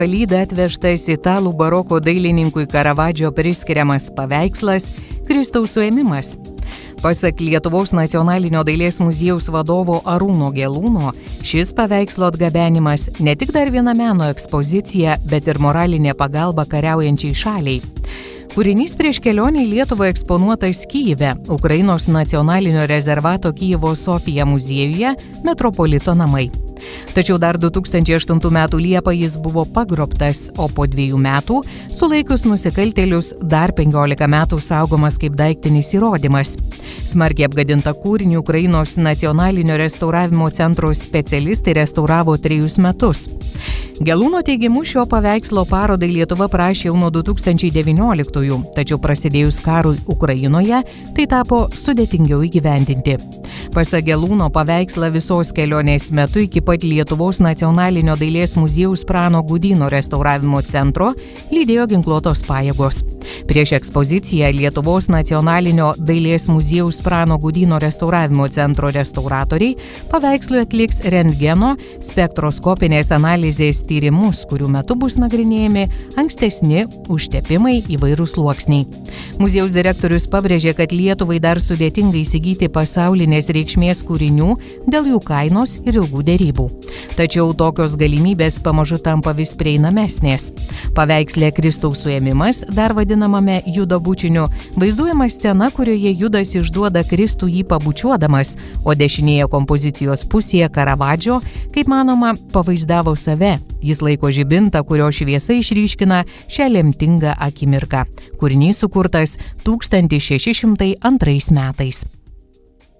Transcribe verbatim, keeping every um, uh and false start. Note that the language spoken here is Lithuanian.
Lyda atvežtas italų baroko dailininkui Karavadžio priskiriamas paveikslas Kristaus suėmimas. Pasak Lietuvos nacionalinio dailės muziejaus vadovo Arūno Gelūno, šis paveikslo atgabenimas ne tik dar viena meno ekspozicija, bet ir moralinė pagalba kariaujančiai šaliai. Kūrinys prieš kelionę į Lietuvą eksponuotas Kyjive, Ukrainos nacionalinio rezervato Kyjivo Sofija muziejuje, Metropolito namai. Tačiau dar du tūkstančiai aštuntų metų Liepą jis buvo pagrobtas, o po dviejų metų, sulaikius nusikaltėlius, dar penkiolika metų saugomas kaip daiktinis įrodymas. Smarkiai apgadintą kūrinį Ukrainos nacionalinio restauravimo centro specialistai restauravo trejus metus. Gelūno teigimu šio paveikslo parodai Lietuva prašė jau nuo du tūkstančiai devynioliktųjų, tačiau prasidėjus karui Ukrainoje, tai tapo sudėtingiau įgyvendinti. Pasak Gelūno, paveikslą visos kelionės metu iki pat Lietuvos nacionalinio dailės muziejaus Prano Gudyno restauravimo centro lydėjo ginkluotos pajėgos. Prieš ekspoziciją Lietuvos nacionalinio dailės muziejaus Prano Gudyno restauravimo centro restauratoriai paveikslui atliks rentgeno spektroskopinės analizės tyrimus, kurių metu bus nagrinėjami ankstesni užtepimai įvairūs sluoksniai. Muziejaus direktorius pabrėžė, kad Lietuvai dar sudėtinga įsigyti pasaulinės reikšmės kūrinių dėl jų kainos ir ilgų derybų. Tačiau tokios galimybės pamažu tampa vis prieinamesnės. Paveiksle Kristaus suėmimas, dar vadinamame Judo bučiniu, vaizduojama scena, kurioje Judas išduoda Kristų jį pabučiuodamas, o dešinėje kompozicijos pusėje Karavadžio, kaip manoma, pavaizdavo save. Jis laiko žibintą, kurio šviesa išryškina šią lemtingą akimirką. Kūrinys sukurtas tūkstantis šeši šimtai antrais metais.